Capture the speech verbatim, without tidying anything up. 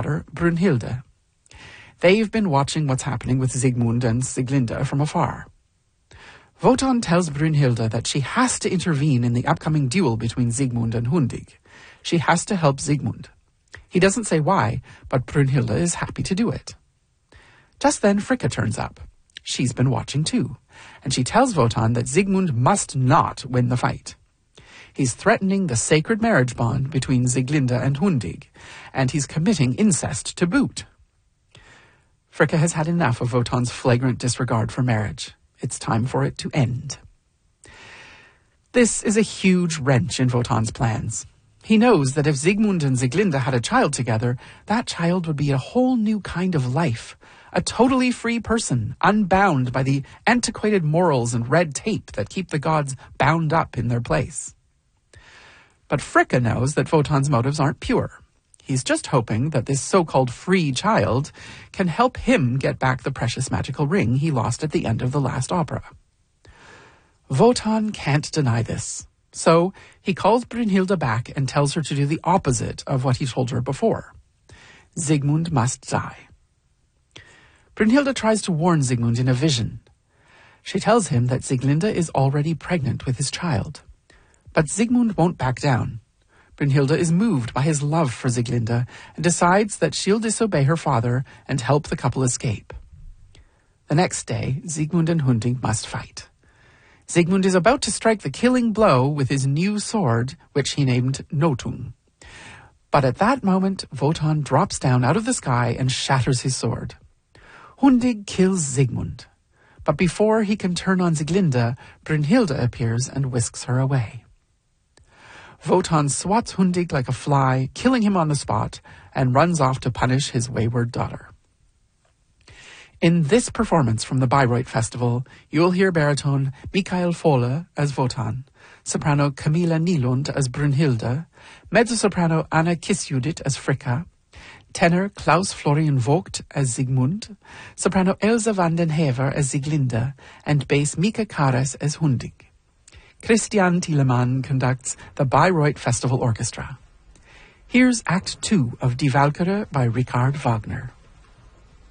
daughter, Brunhilde. They've been watching what's happening with Siegmund and Sieglinde from afar. Wotan tells Brunhilde that she has to intervene in the upcoming duel between Siegmund and Hundig. She has to help Siegmund. He doesn't say why, but Brunhilde is happy to do it. Just then Fricka turns up. She's been watching too, and she tells Wotan that Siegmund must not win the fight. He's threatening the sacred marriage bond between Sieglinde and Hundig, and he's committing incest to boot. Fricka has had enough of Wotan's flagrant disregard for marriage. It's time for it to end. This is a huge wrench in Wotan's plans. He knows that if Siegmund and Sieglinde had a child together, that child would be a whole new kind of life, a totally free person, unbound by the antiquated morals and red tape that keep the gods bound up in their place. But Fricka knows that Wotan's motives aren't pure. He's just hoping that this so-called free child can help him get back the precious magical ring he lost at the end of the last opera. Wotan can't deny this, so he calls Brunhilde back and tells her to do the opposite of what he told her before. Siegmund must die. Brunhilde tries to warn Siegmund in a vision. She tells him that Sieglinde is already pregnant with his child. But Siegmund won't back down. Brunhilde is moved by his love for Sieglinde and decides that she'll disobey her father and help the couple escape. The next day, Siegmund and Hundig must fight. Siegmund is about to strike the killing blow with his new sword, which he named Notung. But at that moment, Wotan drops down out of the sky and shatters his sword. Hundig kills Siegmund. But before he can turn on Sieglinde, Brunhilde appears and whisks her away. Wotan swats Hundig like a fly, killing him on the spot, and runs off to punish his wayward daughter. In this performance from the Bayreuth Festival, you'll hear baritone Michael Fohle as Wotan, soprano Camilla Nylund as Brunhilde, mezzo-soprano Anna Kissjudith as Fricka, tenor Klaus Florian Vogt as Siegmund, soprano Elsa van den Hever as Sieglinde, and bass Mika Karas as Hundig. Christian Thielemann conducts the Bayreuth Festival Orchestra. Here's Act Two of Die Walküre by Richard Wagner.